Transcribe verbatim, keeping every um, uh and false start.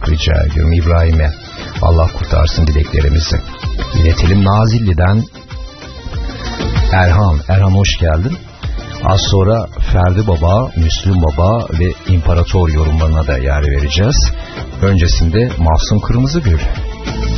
rica ediyorum. İbrahim'e Allah kurtarsın dileklerimizi iletelim. Nazilli'den Erhan. Erhan hoş geldin. Az sonra Ferdi Baba, Müslüm Baba ve İmparator yorumlarına da yer vereceğiz. Öncesinde Mahsun Kırmızıgül